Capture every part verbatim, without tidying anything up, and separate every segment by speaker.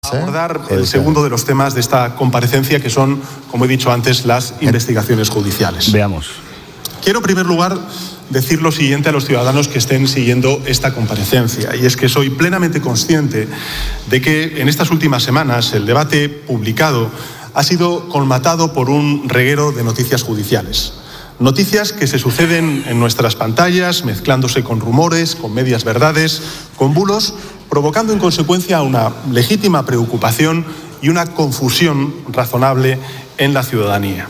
Speaker 1: abordar el segundo de los temas de esta comparecencia, que son, como he dicho antes, las investigaciones judiciales.
Speaker 2: Veamos.
Speaker 1: Quiero, en primer lugar, decir lo siguiente a los ciudadanos que estén siguiendo esta comparecencia, y es que soy plenamente consciente de que en estas últimas semanas el debate publicado ha sido colmatado por un reguero de noticias judiciales. Noticias que se suceden en nuestras pantallas, mezclándose con rumores, con medias verdades, con bulos, provocando en consecuencia una legítima preocupación y una confusión razonable en la ciudadanía.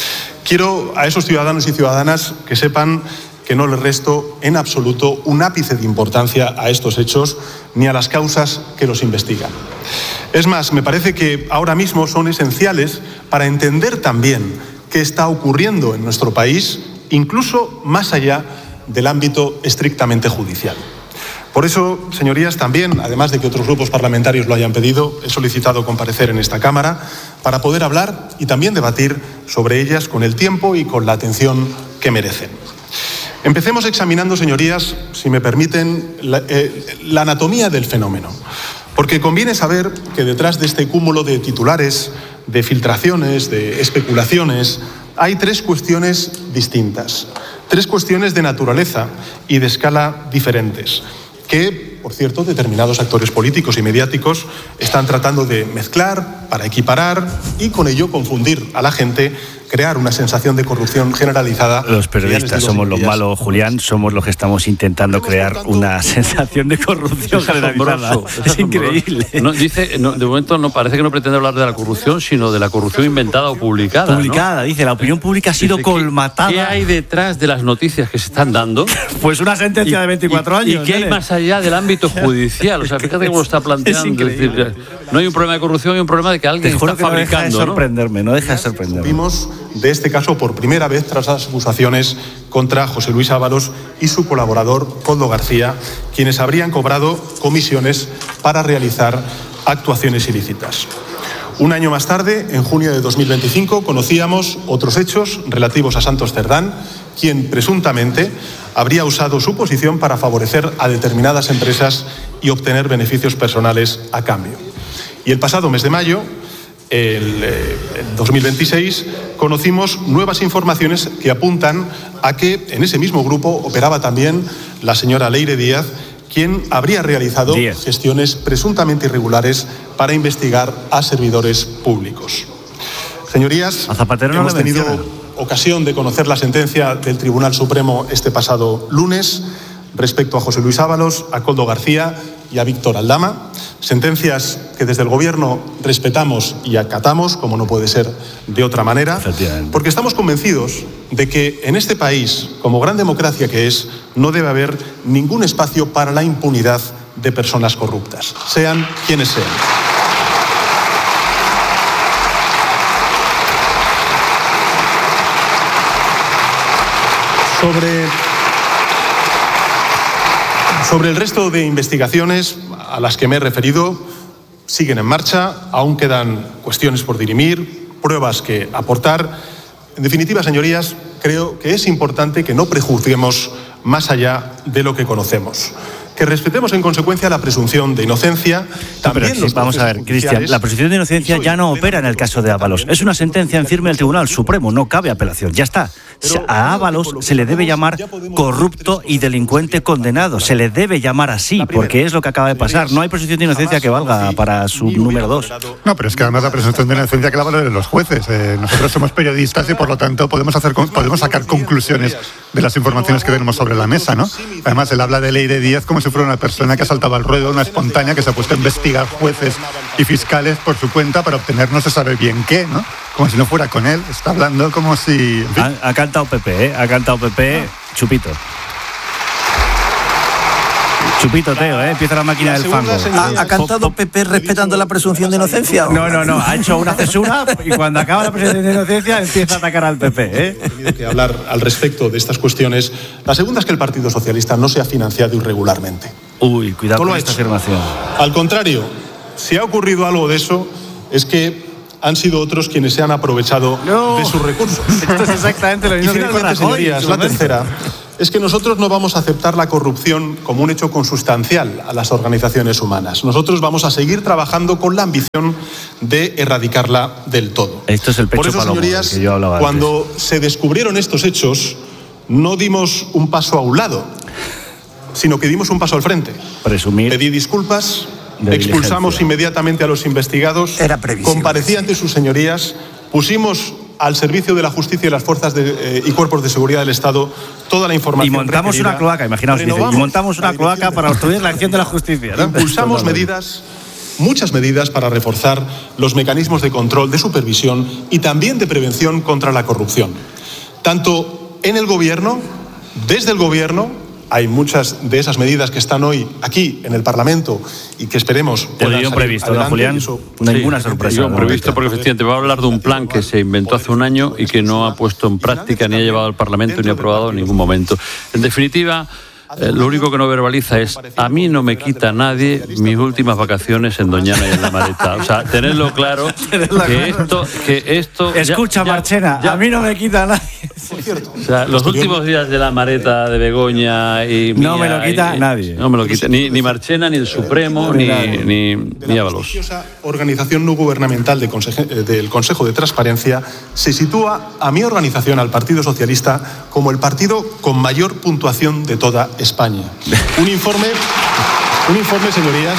Speaker 1: Quiero a esos ciudadanos y ciudadanas que sepan que no les resto en absoluto un ápice de importancia a estos hechos ni a las causas que los investigan. Es más, me parece que ahora mismo son esenciales para entender también qué está ocurriendo en nuestro país, incluso más allá del ámbito estrictamente judicial. Por eso, señorías, también, además de que otros grupos parlamentarios lo hayan pedido, he solicitado comparecer en esta Cámara para poder hablar y también debatir sobre ellas con el tiempo y con la atención que merecen. Empecemos examinando, señorías, si me permiten, la, eh, la anatomía del fenómeno. Porque conviene saber que detrás de este cúmulo de titulares, de filtraciones, de especulaciones, hay tres cuestiones distintas. Tres cuestiones de naturaleza y de escala diferentes, que, por cierto, determinados actores políticos y mediáticos están tratando de mezclar para equiparar y con ello confundir a la gente, crear una sensación de corrupción generalizada.
Speaker 2: Los periodistas somos los malos, Julián, somos los que estamos intentando crear una sensación de corrupción generalizada. Es increíble.
Speaker 3: No, dice, no, de momento no parece que no pretende hablar de la corrupción, sino de la corrupción inventada o publicada.
Speaker 2: Publicada, ¿no? Dice, la opinión pública ha sido dice, colmatada.
Speaker 3: ¿Qué, ¿Qué hay detrás de las noticias que se están dando?
Speaker 2: Pues una sentencia
Speaker 3: y,
Speaker 2: de veinticuatro
Speaker 3: y,
Speaker 2: años.
Speaker 3: ¿Y qué hay más allá del ámbito judicial? O sea, fíjate cómo lo está planteando. Es decir, no hay un problema de corrupción, hay un problema de que alguien está
Speaker 2: que
Speaker 3: fabricando.
Speaker 2: No deja de sorprenderme, no deja de sorprenderme.
Speaker 1: Vimos de este caso por primera vez tras las acusaciones contra José Luis Ábalos y su colaborador Koldo García, quienes habrían cobrado comisiones para realizar actuaciones ilícitas. Un año más tarde, en junio de dos mil veinticinco, conocíamos otros hechos relativos a Santos Cerdán, quien presuntamente habría usado su posición para favorecer a determinadas empresas y obtener beneficios personales a cambio. Y el pasado mes de mayo, el eh, dos mil veintiséis, conocimos nuevas informaciones que apuntan a que en ese mismo grupo operaba también la señora Leire Díaz, quien habría realizado Díaz. gestiones presuntamente irregulares para investigar a servidores públicos. Señorías,
Speaker 2: a Zapatero no
Speaker 1: hemos
Speaker 2: le
Speaker 1: tenido
Speaker 2: menciona.
Speaker 1: ocasión de conocer la sentencia del Tribunal Supremo este pasado lunes respecto a José Luis Ábalos, a Koldo García y a Víctor Aldama, sentencias que desde el Gobierno respetamos y acatamos, como no puede ser de otra manera, porque estamos convencidos de que en este país, como gran democracia que es, no debe haber ningún espacio para la impunidad de personas corruptas, sean quienes sean. Sobre... Sobre el resto de investigaciones a las que me he referido, siguen en marcha, aún quedan cuestiones por dirimir, pruebas que aportar. En definitiva, señorías, creo que es importante que no prejuzguemos más allá de lo que conocemos. Que respetemos en consecuencia la presunción de inocencia. También
Speaker 2: no, sí, vamos a ver, Cristian, la presunción de inocencia ya no opera en el caso de Ábalos. Es una sentencia en firme del Tribunal Supremo, no cabe apelación, ya está. A Ábalos se le debe llamar corrupto y delincuente condenado, se le debe llamar así, porque es lo que acaba de pasar. No hay presunción de inocencia que valga para su número dos.
Speaker 4: No, pero es que además la presunción de inocencia que la valoren los jueces. Eh, nosotros somos periodistas y por lo tanto podemos hacer podemos sacar conclusiones de las informaciones que tenemos sobre la mesa, ¿no? Además, él habla de Leire Díaz como si fuera una persona que ha saltado al ruedo, una espontánea que se ha puesto a investigar jueces y fiscales por su cuenta para obtener no se sabe bien qué, ¿no? Como si no fuera con él, está hablando como si... En fin.
Speaker 2: ha, ha cantado Pepe, ¿eh? Ha cantado Pepe, ah. Chupito. Chupito, Teo, ¿eh? Empieza la máquina la del fango.
Speaker 5: ¿Ha, ¿Ha cantado Pepe respetando la presunción de inocencia?
Speaker 2: No, no, no, ha hecho una cesura y cuando acaba la presunción de inocencia empieza a atacar al P P, ¿eh?
Speaker 1: He tenido que hablar al respecto de estas cuestiones. La segunda es que el Partido Socialista no se ha financiado irregularmente.
Speaker 2: Uy, cuidado con esta afirmación.
Speaker 1: Al contrario, si ha ocurrido algo de eso, es que han sido otros quienes se han aprovechado no. de sus recursos.
Speaker 2: Esto es exactamente lo mismo.
Speaker 1: Y finalmente, señorías, la tercera es que nosotros no vamos a aceptar la corrupción como un hecho consustancial a las organizaciones humanas. Nosotros vamos a seguir trabajando con la ambición de erradicarla del todo.
Speaker 2: Esto es el pecho
Speaker 1: Por eso,
Speaker 2: palomo,
Speaker 1: señorías,
Speaker 2: que yo hablaba
Speaker 1: cuando
Speaker 2: antes.
Speaker 1: se descubrieron estos hechos, no dimos un paso a un lado, sino que dimos un paso al frente.
Speaker 2: Presumir.
Speaker 1: Pedí disculpas,
Speaker 2: de
Speaker 1: expulsamos
Speaker 2: diligencia.
Speaker 1: inmediatamente a los investigados,
Speaker 5: Era previsible.
Speaker 1: comparecí ante sus señorías, pusimos al servicio de la justicia y las fuerzas de, eh, y cuerpos de seguridad del Estado toda la información
Speaker 2: Y montamos
Speaker 1: requerida.
Speaker 2: una cloaca, imaginaos, dice, y montamos una cloaca para obstruir la acción de la justicia, ¿no?
Speaker 1: Impulsamos medidas, muchas medidas para reforzar los mecanismos de control, de supervisión y también de prevención contra la corrupción. Tanto en el Gobierno, desde el Gobierno, hay muchas de esas medidas que están hoy aquí en el Parlamento y que esperemos
Speaker 2: Te lo
Speaker 1: puedan
Speaker 2: dio
Speaker 1: salir
Speaker 2: previsto, ¿no,
Speaker 1: adelante,
Speaker 2: Julián?
Speaker 1: y eso-
Speaker 2: Ninguna
Speaker 3: Sí,
Speaker 2: sorpresa.
Speaker 3: yo
Speaker 2: ¿no?
Speaker 3: previsto porque efectivamente va a hablar de un plan que se inventó hace un año y que no ha puesto en práctica ni ha llevado al Parlamento ni ha aprobado en ningún momento. En definitiva, eh, lo único que no verbaliza es: a mí no me quita nadie mis últimas vacaciones en Doñana y en La Mareta. O sea, tenerlo claro que esto, que esto. ya-
Speaker 2: Escucha,
Speaker 3: ya-
Speaker 2: Marchena,
Speaker 3: ya-
Speaker 2: a mí no me quita nadie.
Speaker 1: Por cierto,
Speaker 3: O sea, los últimos días de La Mareta, de Begoña y
Speaker 2: No
Speaker 3: mía
Speaker 2: me lo quita
Speaker 3: y-
Speaker 2: nadie.
Speaker 3: No me lo quita ni, ni Marchena, ni el Supremo, ni, ni,
Speaker 1: de
Speaker 3: ni
Speaker 1: la
Speaker 3: Ábalos.
Speaker 1: prestigiosa organización no gubernamental de conseje- eh, del Consejo de Transparencia, se sitúa a mi organización, al Partido Socialista, como el partido con mayor puntuación de toda España. Un informe, un informe, señorías,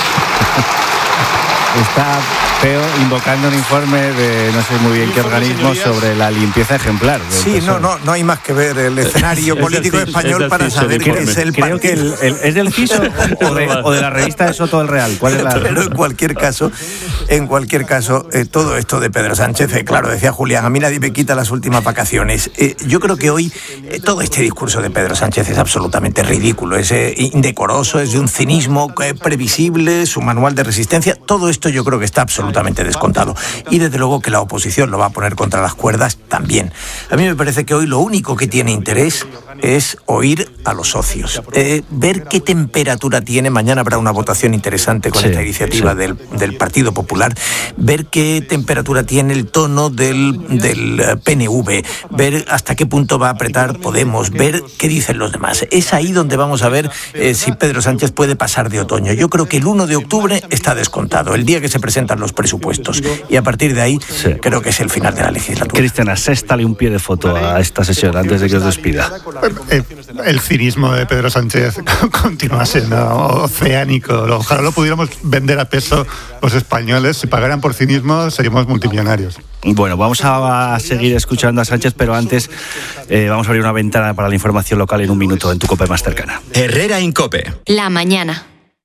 Speaker 2: Está Peo invocando un informe de no sé muy bien qué
Speaker 1: Informe,
Speaker 2: organismo
Speaker 1: señorías.
Speaker 2: sobre la limpieza ejemplar. del
Speaker 5: Sí,
Speaker 2: P S O E.
Speaker 5: no, no, no hay más que ver el escenario
Speaker 3: Es
Speaker 5: político
Speaker 3: del C I S,
Speaker 5: español
Speaker 3: es
Speaker 5: para
Speaker 3: del C I S,
Speaker 5: saber
Speaker 3: el
Speaker 5: que
Speaker 3: informe.
Speaker 5: es el
Speaker 2: Creo que el, el- es del C I S o, o de, o de la revista de Soto del Real. ¿Cuál es la?
Speaker 5: Pero en cualquier caso, en cualquier caso, eh, todo esto de Pedro Sánchez, eh, claro, decía Julián, a mí nadie me quita las últimas vacaciones. Eh, yo creo que hoy eh, todo este discurso de Pedro Sánchez es absolutamente ridículo, es eh, indecoroso, es de un cinismo eh, previsible, su manual de resistencia, todo esto yo creo que está absolutamente descontado. Y desde luego que la oposición lo va a poner contra las cuerdas también. A mí me parece que hoy lo único que tiene interés es oír a los socios, eh, ver qué temperatura tiene. Mañana habrá una votación interesante con
Speaker 2: Sí,
Speaker 5: esta iniciativa
Speaker 2: sí.
Speaker 5: del, del Partido Popular, ver qué temperatura tiene el tono del, del eh, P N V, ver hasta qué punto va a apretar Podemos, ver qué dicen los demás. Es ahí donde vamos a ver eh, si Pedro Sánchez puede pasar de otoño. Yo creo que el uno de octubre está descontado, el día que se presentan los presupuestos. Y a partir de ahí,
Speaker 2: Sí.
Speaker 5: creo que es el final de la legislatura.
Speaker 2: Cristian, aséstale un pie de foto a esta sesión antes de que os despida.
Speaker 4: Eh, el cinismo de Pedro Sánchez continúa siendo oceánico. Ojalá lo pudiéramos vender a peso los españoles. Si pagaran por cinismo, seríamos multimillonarios.
Speaker 2: Bueno, vamos a seguir escuchando a Sánchez, pero antes eh, vamos a abrir una ventana para la información local en un minuto en tu COPE más cercana.
Speaker 6: Herrera Incope.
Speaker 7: La mañana.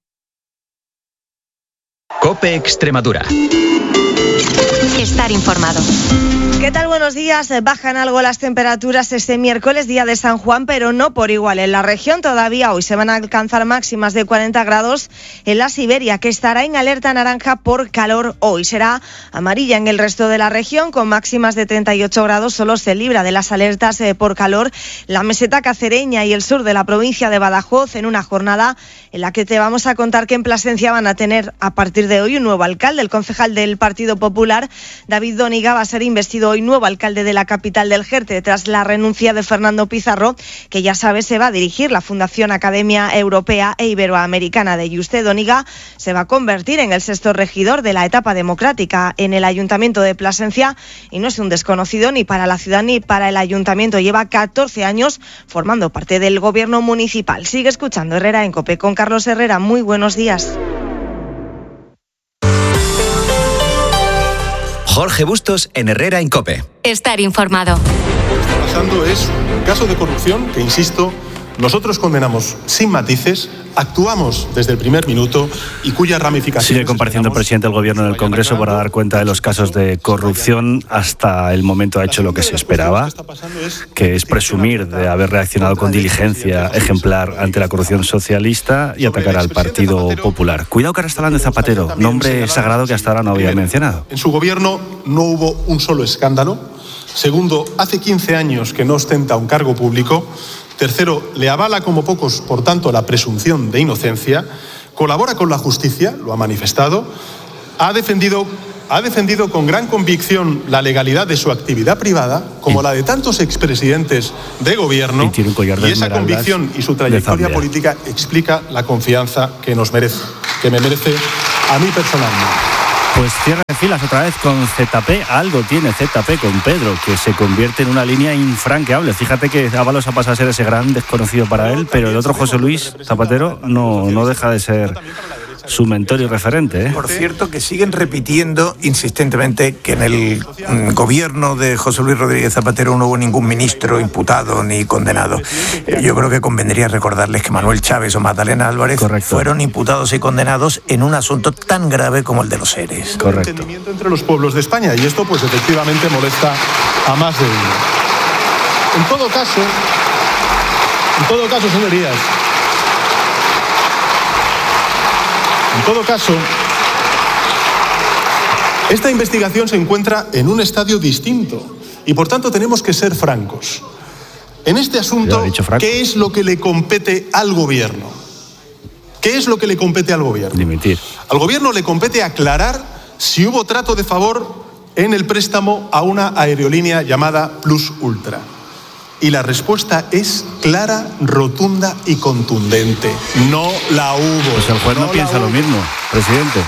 Speaker 6: Cope Extremadura.
Speaker 7: Estar informado.
Speaker 8: ¿Qué tal? Buenos días. Bajan algo las temperaturas este miércoles, día de San Juan, pero no por igual. En la región todavía hoy se van a alcanzar máximas de cuarenta grados en la Siberia, que estará en alerta naranja por calor hoy. Será amarilla en el resto de la región, con máximas de treinta y ocho grados. Solo se libra de las alertas por calor la meseta cacereña y el sur de la provincia de Badajoz, en una jornada en la que te vamos a contar que en Plasencia van a tener a partir de hoy un nuevo alcalde. El concejal del Partido Popular, David Dóniga, va a ser investido hoy nuevo alcalde de la capital del Jerte tras la renuncia de Fernando Pizarro, que ya sabe se va a dirigir la Fundación Academia Europea e Iberoamericana de Yuste. Dóniga se va a convertir en el sexto regidor de la etapa democrática en el Ayuntamiento de Plasencia y no es un desconocido ni para la ciudad ni para el Ayuntamiento. Lleva catorce años formando parte del gobierno municipal. Sigue escuchando Herrera en COPE con Carlos Herrera. Muy buenos días.
Speaker 6: Jorge Bustos en Herrera Incope.
Speaker 7: Estar informado.
Speaker 1: Lo que está pasando es un caso de corrupción que, insisto, nosotros condenamos sin matices, actuamos desde el primer minuto y cuyas ramificaciones...
Speaker 2: Sigue compareciendo el presidente del Gobierno en el Congreso para dar cuenta de los casos de corrupción. Hasta el momento ha hecho lo que se esperaba, que es presumir de haber reaccionado con diligencia ejemplar ante la corrupción socialista y atacar al Partido Popular. Cuidado que ahora está hablando de Zapatero, nombre sagrado que hasta ahora no había mencionado.
Speaker 1: En su gobierno no hubo un solo escándalo. Segundo, hace quince años que no ostenta un cargo público. Tercero, le avala como pocos, por tanto, la presunción de inocencia. Colabora con la justicia, lo ha manifestado. ha defendido, ha defendido con gran convicción la legalidad de su actividad privada, como la de tantos expresidentes de gobierno, y, tiene un collar de y esa convicción y su trayectoria política explica la confianza que nos merece, que me merece a mí personalmente.
Speaker 2: Pues cierra filas otra vez con Z P. Algo tiene Z P con Pedro, que se convierte en una línea infranqueable. Fíjate que Ábalos ha pasado a ser ese gran desconocido para él, pero el otro José Luis Zapatero no, no deja de ser su mentor y referente, ¿eh?
Speaker 5: Por cierto, que siguen repitiendo insistentemente que en el mm, gobierno de José Luis Rodríguez Zapatero no hubo ningún ministro imputado ni condenado. Eh, yo creo que convendría recordarles que Manuel Chávez o Magdalena Álvarez Correcto. fueron imputados y condenados en un asunto tan grave como el de los seres.
Speaker 1: Correcto. Entendimiento entre los pueblos de España, y esto pues efectivamente molesta a más de uno. En todo caso, en todo caso, señorías, En todo caso, esta investigación se encuentra en un estadio distinto y por tanto tenemos que ser francos. En este asunto, ¿qué es lo que le compete al gobierno? ¿Qué es lo que le compete al gobierno?
Speaker 2: Dimitir.
Speaker 1: Al gobierno le compete aclarar si hubo trato de favor en el préstamo a una aerolínea llamada Plus Ultra. Y la respuesta es clara, rotunda y contundente. No la hubo.
Speaker 2: Pues el juez no, no piensa lo mismo, presidente.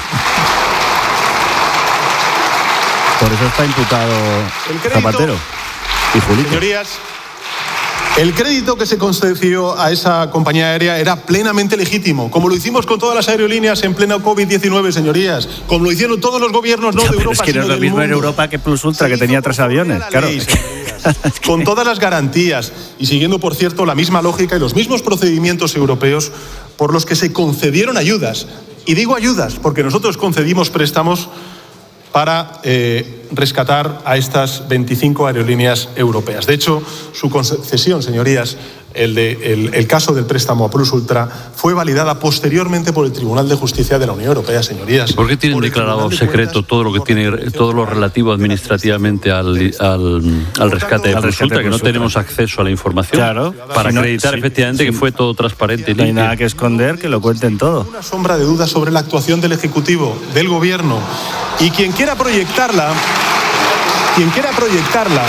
Speaker 2: Por eso está imputado crédito, Zapatero y Julito.
Speaker 1: Señorías, el crédito que se concedió a esa compañía aérea era plenamente legítimo, como lo hicimos con todas las aerolíneas en pleno COVID diecinueve, señorías, como lo hicieron todos los gobiernos, no ya, de Europa,
Speaker 2: es que no
Speaker 1: sino
Speaker 2: es lo mismo en Europa que Plus Ultra, que tenía tres aviones, claro. Ley,
Speaker 1: con todas las garantías y siguiendo, por cierto, la misma lógica y los mismos procedimientos europeos por los que se concedieron ayudas. Y digo ayudas porque nosotros concedimos préstamos para eh, rescatar a estas veinticinco aerolíneas europeas. De hecho, su concesión, señorías, el, de, el, el caso del préstamo a Plus Ultra, fue validada posteriormente por el Tribunal de Justicia de la Unión Europea, señorías.
Speaker 3: ¿Por qué tienen declarado de secreto todo lo que tiene, todo lo relativo administrativamente al, al, al rescate de Plus Ultra, que no tenemos acceso a la información?
Speaker 2: Claro.
Speaker 3: Para
Speaker 2: si no,
Speaker 3: acreditar
Speaker 2: sí,
Speaker 3: efectivamente
Speaker 2: sí,
Speaker 3: que fue todo transparente y
Speaker 2: limpio. No hay nada que esconder, que lo cuenten todo.
Speaker 1: Una sombra de duda sobre la actuación del Ejecutivo, del Gobierno. Y quien quiera proyectarla, quien quiera proyectarla,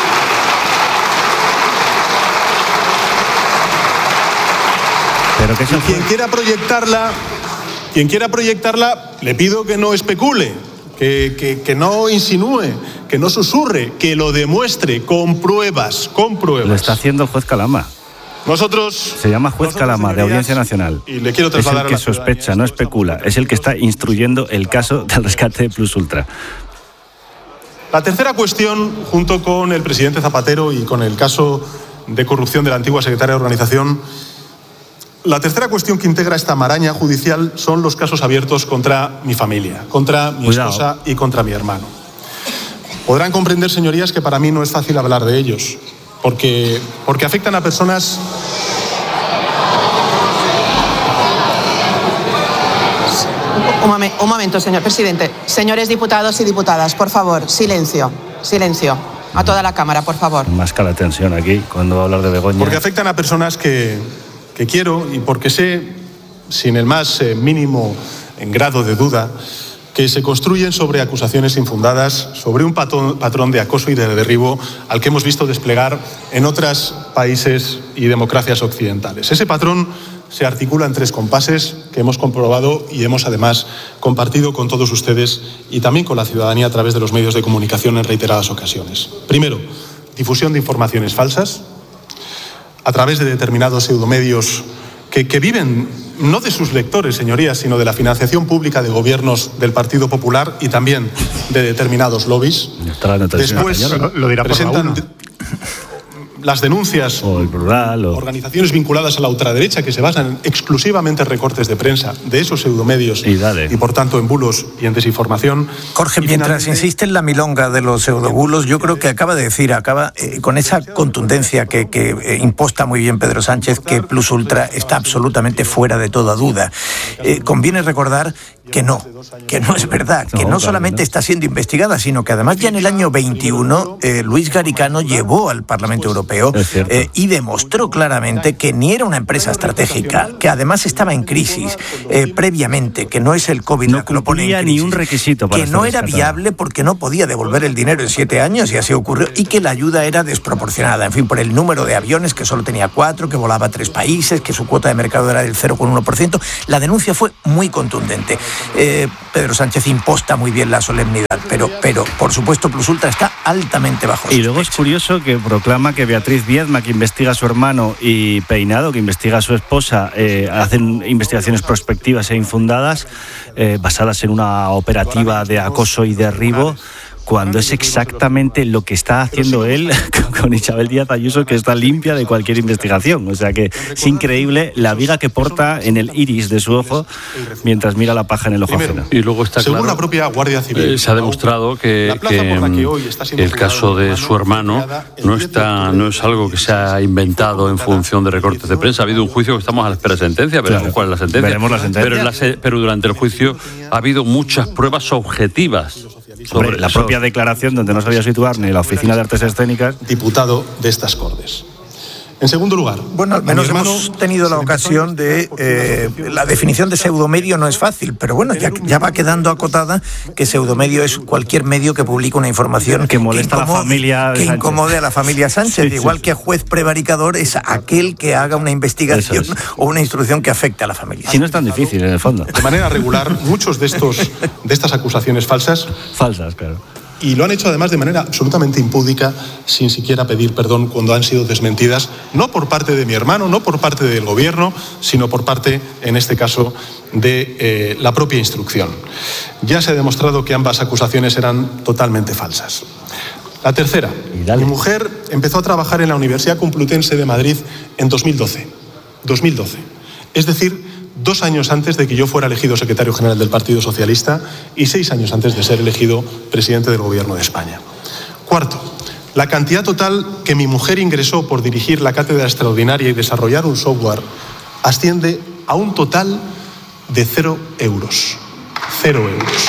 Speaker 2: Pero que
Speaker 1: y quien quiera proyectarla, quien quiera proyectarla, le pido que no especule, que, que, que no insinúe, que no susurre, que lo demuestre con pruebas, con pruebas.
Speaker 2: Lo está haciendo el juez Calama.
Speaker 1: Nosotros...
Speaker 2: Se llama juez Calama, de Audiencia Nacional.
Speaker 1: Y le quiero
Speaker 2: es el que
Speaker 1: a
Speaker 2: sospecha, no especula. Es el que está instruyendo el caso del rescate de Plus Ultra.
Speaker 1: La tercera cuestión, junto con el presidente Zapatero y con el caso de corrupción de la antigua secretaria de Organización, la tercera cuestión que integra esta maraña judicial son los casos abiertos contra mi familia, contra mi
Speaker 2: Cuidado.
Speaker 1: esposa y contra mi hermano. Podrán comprender, señorías, que para mí no es fácil hablar de ellos, porque, porque afectan a personas...
Speaker 9: Un, momen, un momento, señor presidente. Señores diputados y diputadas, por favor, silencio, silencio. A toda la Cámara, por favor.
Speaker 2: Más que la tensión aquí, cuando va a hablar de Begoña.
Speaker 1: Porque afectan a personas que, que quiero y porque sé, sin el más eh, mínimo en grado de duda, que se construyen sobre acusaciones infundadas, sobre un patrón, patrón de acoso y de derribo al que hemos visto desplegar en otros países y democracias occidentales. Ese patrón se articula en tres compases que hemos comprobado y hemos además compartido con todos ustedes y también con la ciudadanía a través de los medios de comunicación en reiteradas ocasiones. Primero, difusión de informaciones falsas a través de determinados pseudomedios que, que viven no de sus lectores, señorías, sino de la financiación pública de gobiernos del Partido Popular y también de determinados lobbies. Después
Speaker 4: lo, lo dirá
Speaker 1: presentan las denuncias
Speaker 2: o el plural, o...
Speaker 1: organizaciones vinculadas a la ultraderecha que se basan exclusivamente en recortes de prensa de esos pseudomedios
Speaker 2: y, dale.
Speaker 1: y por tanto en bulos y en desinformación.
Speaker 5: Jorge, y mientras finalmente... insiste en la milonga de los pseudobulos, yo creo que acaba de decir, acaba eh, con esa contundencia que, que eh, imposta muy bien Pedro Sánchez, que Plus Ultra está absolutamente fuera de toda duda. Eh, conviene recordar que no, que no es verdad, que no, no solamente está siendo investigada, sino que además ya en el año veintiuno eh, Luis Garicano llevó al Parlamento Europeo correo eh, y demostró claramente que ni era una empresa estratégica, que además estaba en crisis eh, previamente, que no es el COVID
Speaker 2: no
Speaker 5: que lo pone en crisis,
Speaker 2: ni un requisito para
Speaker 5: que no era viable porque no podía devolver el dinero en siete años y así ocurrió, y que la ayuda era desproporcionada, en fin, por el número de aviones, que solo tenía cuatro, que volaba a tres países, que su cuota de mercado era del cero coma uno por ciento. La denuncia fue muy contundente. Eh, Pedro Sánchez imposta muy bien la solemnidad, pero, pero por supuesto Plus Ultra está altamente bajo sospecha.
Speaker 2: Y luego es curioso que proclama que Beatriz Viedma, que investiga a su hermano, y Peinado, que investiga a su esposa, eh, hacen investigaciones prospectivas e infundadas, eh, basadas en una operativa de acoso y derribo, cuando es exactamente lo que está haciendo él con Isabel Díaz Ayuso, que está limpia de cualquier investigación. O sea que es increíble la viga que porta en el iris de su ojo mientras mira la paja en el ojo ajeno.
Speaker 3: Y luego está
Speaker 1: Según
Speaker 3: claro,
Speaker 1: la propia Guardia Civil,
Speaker 3: eh, se ha demostrado que, que el caso de su hermano no está no es algo que se ha inventado en función de recortes de prensa. Ha habido un juicio que estamos a la espera de sentencia, veremos claro, cuál es la sentencia.
Speaker 2: Veremos la sentencia.
Speaker 3: Pero, en la, pero durante el juicio ha habido muchas pruebas objetivas.
Speaker 2: Sobre Hombre, la eso. propia declaración donde no sabía situar ni la Oficina de Artes Escénicas.
Speaker 1: Diputado de estas Cortes. En segundo lugar,
Speaker 5: bueno, al menos hemos tenido la ocasión de... Eh, la definición de pseudomedio no es fácil, pero bueno, ya, ya va quedando acotada que pseudomedio es cualquier medio que publica una información
Speaker 2: que molesta
Speaker 5: que incomode,
Speaker 2: a la familia
Speaker 5: que incomode a la familia Sánchez, sí, igual sí. que juez prevaricador es aquel que haga una investigación es. o una instrucción que afecte a la familia.
Speaker 2: Si no es tan difícil, en el fondo.
Speaker 1: De manera regular, muchos de estos de estas acusaciones falsas...
Speaker 2: Falsas, claro.
Speaker 1: Y lo han hecho además de manera absolutamente impúdica, sin siquiera pedir perdón cuando han sido desmentidas, no por parte de mi hermano, no por parte del gobierno, sino por parte, en este caso, de eh, la propia instrucción. Ya se ha demostrado que ambas acusaciones eran totalmente falsas. La tercera, mi mujer empezó a trabajar en la Universidad Complutense de Madrid en dos mil doce. dos mil doce. Es decir, dos años antes de que yo fuera elegido secretario general del Partido Socialista y seis años antes de ser elegido presidente del Gobierno de España. Cuarto, la cantidad total que mi mujer ingresó por dirigir la cátedra extraordinaria y desarrollar un software asciende a un total de cero euros. Cero euros.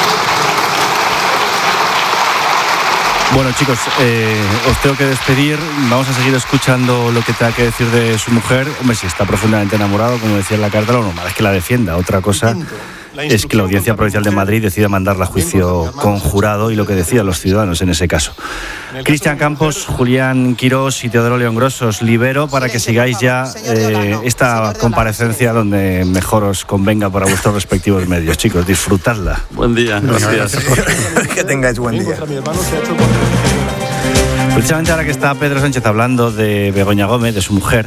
Speaker 2: Bueno, chicos, eh, os tengo que despedir. Vamos a seguir escuchando lo que tenga que decir de su mujer. Hombre, si está profundamente enamorado, como decía en la carta, lo normal es que la defienda. Otra cosa es que la Audiencia Provincial de Madrid decida mandarla a juicio conjurado y lo que decían los ciudadanos en ese caso. Cristian Campos, Julián Quirós y Teodoro León Grosso, os libero para que sigáis ya eh, esta comparecencia donde mejor os convenga para vuestros respectivos medios. Chicos, disfrutadla.
Speaker 3: Buen día. Gracias.
Speaker 5: Que tengáis buen día.
Speaker 2: Precisamente ahora que está Pedro Sánchez hablando de Begoña Gómez, de su mujer,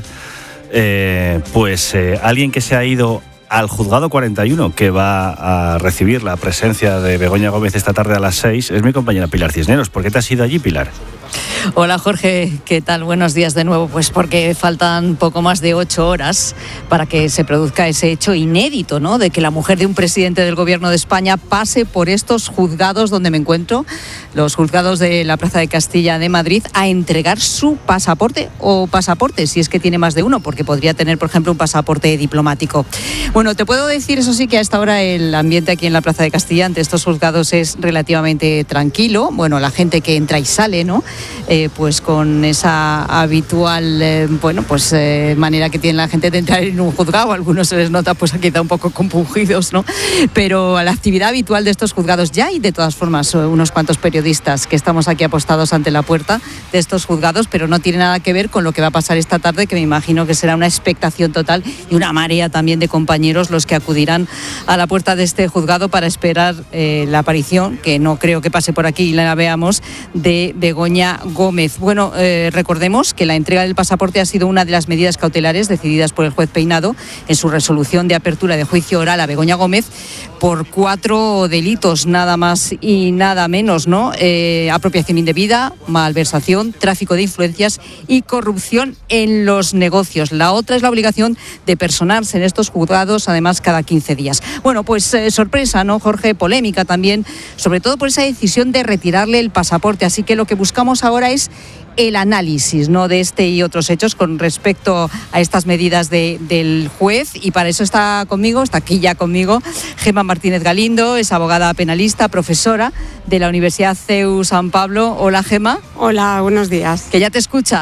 Speaker 2: eh, pues eh, alguien que se ha ido al juzgado cuarenta y uno, que va a recibir la presencia de Begoña Gómez esta tarde a las seis, es mi compañera Pilar Cisneros. ¿Por qué te has ido allí, Pilar?
Speaker 10: Hola Jorge, ¿qué tal? Buenos días de nuevo. Pues porque faltan poco más de ocho horas para que se produzca ese hecho inédito, ¿no? De que la mujer de un presidente del Gobierno de España pase por estos juzgados donde me encuentro, los juzgados de la Plaza de Castilla de Madrid, a entregar su pasaporte o pasaporte, si es que tiene más de uno, porque podría tener, por ejemplo, un pasaporte diplomático. Bueno, te puedo decir, eso sí, que a esta hora el ambiente aquí en la Plaza de Castilla ante estos juzgados es relativamente tranquilo. Bueno, la gente que entra y sale, ¿no? Eh, pues con esa habitual eh, bueno pues eh, manera que tiene la gente de entrar en un juzgado. Algunos se les nota pues quizá un poco compungidos, ¿no? Pero a la actividad habitual de estos juzgados ya hay de todas formas unos cuantos periodistas que estamos aquí apostados ante la puerta de estos juzgados, pero no tiene nada que ver con lo que va a pasar esta tarde, que me imagino que será una expectación total y una marea también de compañeros los que acudirán a la puerta de este juzgado para esperar eh, la aparición, que no creo que pase por aquí y la veamos, de Begoña Gómez. Bueno, eh, recordemos que la entrega del pasaporte ha sido una de las medidas cautelares decididas por el juez Peinado en su resolución de apertura de juicio oral a Begoña Gómez por cuatro delitos, nada más y nada menos, ¿no? Eh, apropiación indebida, malversación, tráfico de influencias y corrupción en los negocios. La otra es la obligación de personarse en estos juzgados, además, cada quince días. Bueno, pues eh, sorpresa, ¿no, Jorge? Polémica también, sobre todo por esa decisión de retirarle el pasaporte. Así que lo que buscamos ahora es el análisis, ¿no?, de este y otros hechos con respecto a estas medidas de, del juez, y para eso está conmigo, está aquí ya conmigo, Gemma Martínez Galindo, es abogada penalista, profesora de la Universidad C E U San Pablo. Hola, Gemma.
Speaker 11: Hola, buenos días.
Speaker 10: Que ya te escucha.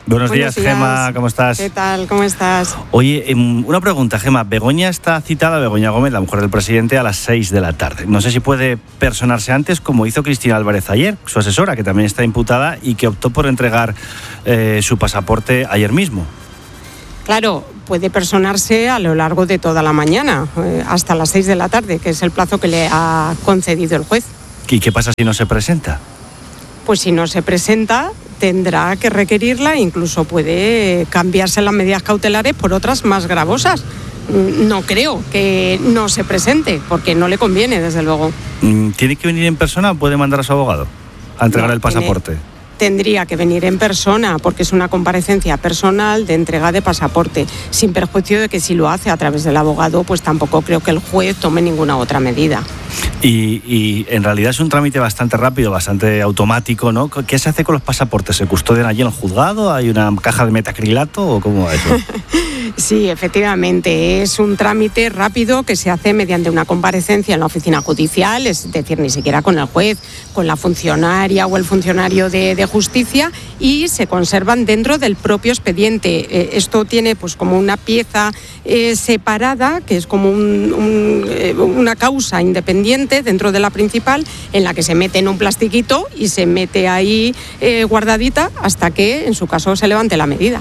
Speaker 2: Buenos,
Speaker 11: Buenos
Speaker 2: días,
Speaker 11: días,
Speaker 2: Gemma, ¿cómo estás?
Speaker 11: ¿Qué tal? ¿Cómo estás?
Speaker 2: Oye, una pregunta, Gemma. Begoña está citada, Begoña Gómez, la mujer del presidente, a las seis de la tarde. No sé si puede personarse antes, como hizo Cristina Álvarez ayer, su asesora, que también está imputada y que optó por entregar eh, su pasaporte ayer mismo.
Speaker 11: Claro, puede personarse a lo largo de toda la mañana, eh, hasta las seis de la tarde, que es el plazo que le ha concedido el juez.
Speaker 2: ¿Y qué pasa si no se presenta?
Speaker 11: Pues si no se presenta, tendrá que requerirla e incluso puede cambiarse las medidas cautelares por otras más gravosas. No creo que no se presente, porque no le conviene, desde luego.
Speaker 2: ¿Tiene que venir en persona o puede mandar a su abogado a entregar no, el pasaporte?
Speaker 11: Tiene... Tendría que venir en persona, porque es una comparecencia personal de entrega de pasaporte, sin perjuicio de que si lo hace a través del abogado, pues tampoco creo que el juez tome ninguna otra medida.
Speaker 2: Y, y en realidad es un trámite bastante rápido, bastante automático, ¿no? ¿Qué se hace con los pasaportes? ¿Se custodian allí en el juzgado? ¿Hay una caja de metacrilato o cómo va eso?
Speaker 11: Sí, efectivamente, es un trámite rápido que se hace mediante una comparecencia en la oficina judicial, es decir, ni siquiera con el juez, con la funcionaria o el funcionario de, de justicia, y se conservan dentro del propio expediente. Eh, esto tiene pues como una pieza eh, separada, que es como un, un, eh, una causa independiente dentro de la principal, en la que se mete en un plastiquito y se mete ahí eh, guardadita hasta que, en su caso, se levante la medida.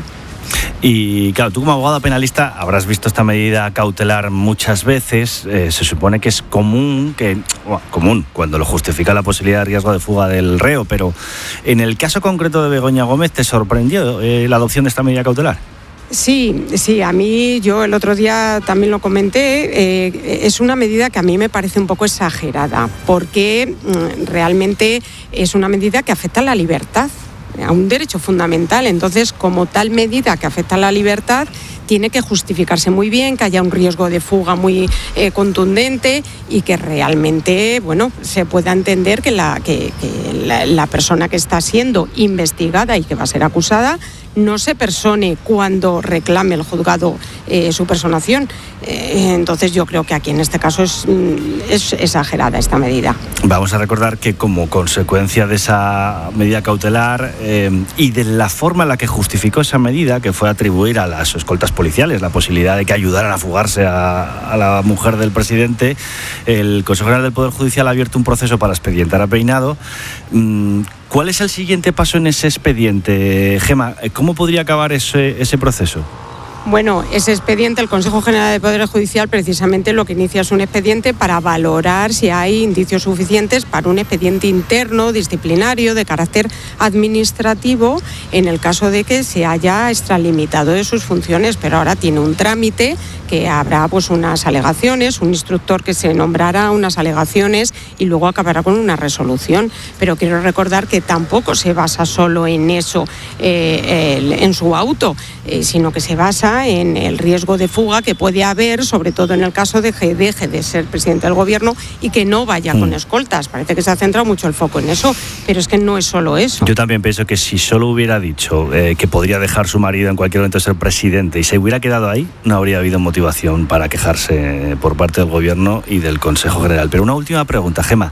Speaker 2: Y claro, tú como abogada penalista habrás visto esta medida cautelar muchas veces. Eh, se supone que es común, que bueno, común cuando lo justifica la posibilidad de riesgo de fuga del reo, pero en el caso concreto de Begoña Gómez, ¿te sorprendió eh, la adopción de esta medida cautelar?
Speaker 11: Sí, sí, a mí, yo el otro día también lo comenté, eh, es una medida que a mí me parece un poco exagerada, porque mm, realmente es una medida que afecta a la libertad, a un derecho fundamental. Entonces, como tal medida que afecta a la libertad, tiene que justificarse muy bien, que haya un riesgo de fuga muy eh, contundente y que realmente, bueno, se pueda entender que, la, que, que la, la persona que está siendo investigada y que va a ser acusada no se persone cuando reclame el juzgado eh, su personación. Eh, entonces yo creo que aquí en este caso es, es exagerada esta medida.
Speaker 2: Vamos a recordar que como consecuencia de esa medida cautelar eh, y de la forma en la que justificó esa medida, que fue atribuir a las escoltas policiales la posibilidad de que ayudaran a fugarse a, a la mujer del presidente, el Consejo General del Poder Judicial ha abierto un proceso para expedientar a Peinado. Mm, ¿Cuál es el siguiente paso en ese expediente, Gemma? ¿Cómo podría acabar ese, ese proceso?
Speaker 11: Bueno, ese expediente, el Consejo General del Poder Judicial precisamente lo que inicia es un expediente para valorar si hay indicios suficientes para un expediente interno, disciplinario, de carácter administrativo, en el caso de que se haya extralimitado de sus funciones, pero ahora tiene un trámite que habrá pues unas alegaciones, un instructor que se nombrará unas alegaciones y luego acabará con una resolución. Pero quiero recordar que tampoco se basa solo en eso, eh, el, en su auto, eh, sino que se basa en el riesgo de fuga que puede haber, sobre todo en el caso de que deje de ser presidente del gobierno y que no vaya mm. con escoltas. Parece que se ha centrado mucho el foco en eso, pero es que no es solo eso.
Speaker 2: Yo también pienso que si solo hubiera dicho eh, que podría dejar su marido en cualquier momento ser presidente y se hubiera quedado ahí, no habría habido motivación para quejarse por parte del gobierno y del Consejo General. Pero una última pregunta, Gemma.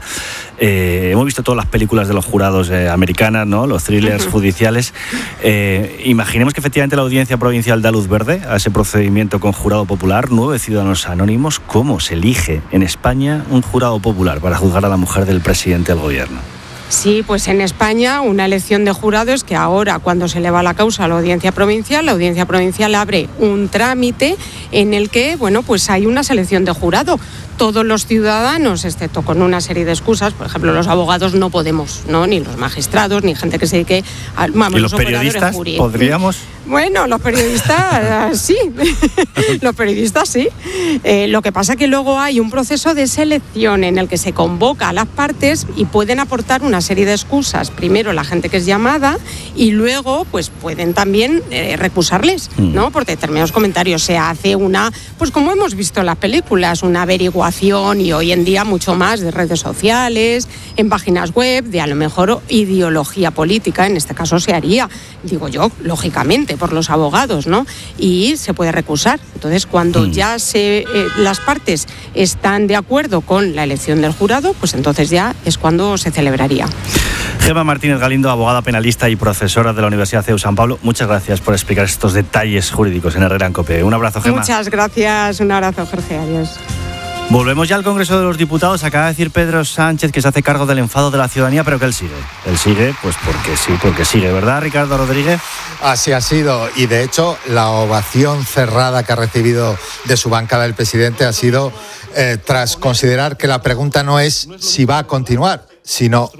Speaker 2: Eh, hemos visto todas las películas de los jurados eh, americanas, ¿no? Los thrillers judiciales. Eh, imaginemos que efectivamente la Audiencia Provincial da luz verde a ese procedimiento con jurado popular, nueve ciudadanos anónimos. ¿Cómo se elige en España un jurado popular para juzgar a la mujer del presidente del gobierno?
Speaker 11: Sí, pues en España una elección de jurados que ahora, cuando se eleva la causa a la Audiencia Provincial, la Audiencia Provincial abre un trámite en el que, bueno, pues hay una selección de jurado. Todos los ciudadanos, excepto con una serie de excusas, por ejemplo, los abogados no podemos, ¿no? Ni los magistrados, ni gente que se dedique a... Vamos,
Speaker 2: ¿y los, los periodistas podríamos?
Speaker 11: Bueno, los periodistas sí, los periodistas sí. Eh, lo que pasa es que luego hay un proceso de selección en el que se convoca a las partes y pueden aportar una serie de excusas. Primero la gente que es llamada y luego pues pueden también eh, recusarles, ¿no? Por determinados comentarios. Se hace una, pues como hemos visto en las películas, una averiguación y hoy en día mucho más de redes sociales, en páginas web, de a lo mejor ideología política, en este caso se haría, digo yo, lógicamente, por los abogados, ¿no? Y se puede recusar. Entonces, cuando mm. ya se eh, las partes están de acuerdo con la elección del jurado, pues entonces ya es cuando se celebraría.
Speaker 2: Gemma Martínez Galindo, abogada penalista y profesora de la Universidad C E U San Pablo, muchas gracias por explicar estos detalles jurídicos en Herrera en COPE. Un abrazo, Gemma.
Speaker 11: Muchas gracias, un abrazo, Jorge, adiós.
Speaker 2: Volvemos ya al Congreso de los Diputados. Acaba de decir Pedro Sánchez que se hace cargo del enfado de la ciudadanía, pero que él sigue. Él sigue, pues porque sí, porque sigue, ¿verdad, Ricardo Rodríguez?
Speaker 12: Así ha sido, y de hecho la ovación cerrada que ha recibido de su bancada el presidente ha sido eh, tras considerar que la pregunta no es si va a continuar, sino